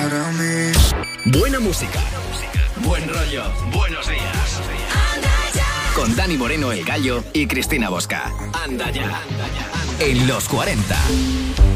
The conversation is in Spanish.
para mí. Buena música, buen rollo, buenos días. Con Dani Moreno, El Gallo y Cristina Bosca. Anda ya. En los 40.